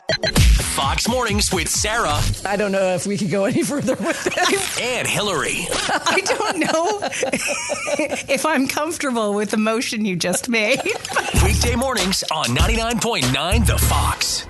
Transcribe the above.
Fox Mornings with Sarah I don't know if we could go any further with this. and Hillary. I don't know if I'm comfortable with the motion you just made. Weekday mornings on 99.9 The Fox.